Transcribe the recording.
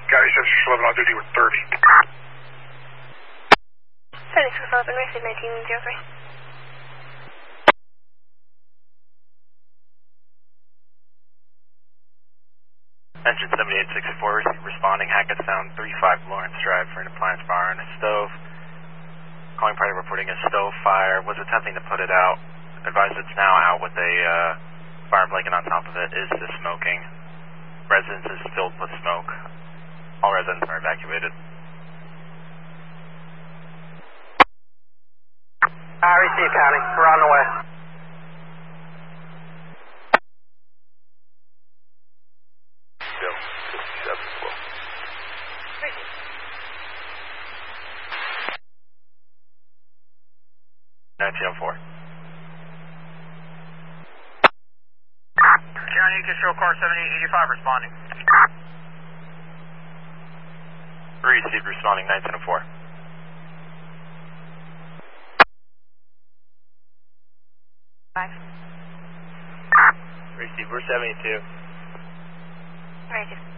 County 7611 on duty with 30. 7611, receive 1903. Engine 7864, responding Hackettstown 35 Lawrence Drive for an appliance bar and a stove. Calling party reporting a stove fire, was attempting to put it out. Advised it's now out with a fire blanket on top of it. Is this smoking? Residence is filled with smoke. All residents are evacuated. Receive County, we're on the way. Bill, 67 slow. 1904. County Control Car 7885 responding. Received, responding 1904. Five. Receive, we're 72. Alright,